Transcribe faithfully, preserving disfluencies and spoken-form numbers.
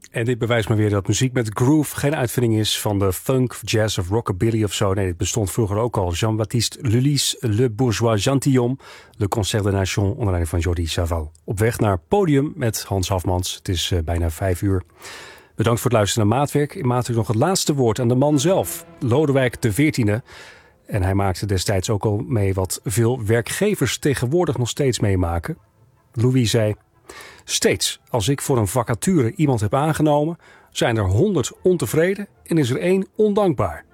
En dit bewijst maar weer dat muziek met groove geen uitvinding is van de funk, jazz of rockabilly of zo. Nee, dit bestond vroeger ook al. Jean-Baptiste Lully's Le Bourgeois Gentilhomme, Le Concert des Nations, onder leiding van Jordi Savall. Op weg naar Podium met Hans Hafmans. Het is uh, bijna vijf uur. Bedankt voor het luisteren naar Maatwerk. In Maatwerk nog het laatste woord aan de man zelf, Lodewijk de veertiende. En hij maakte destijds ook al mee wat veel werkgevers tegenwoordig nog steeds meemaken. Louis zei: steeds als ik voor een vacature iemand heb aangenomen, zijn er honderd ontevreden en is er één ondankbaar.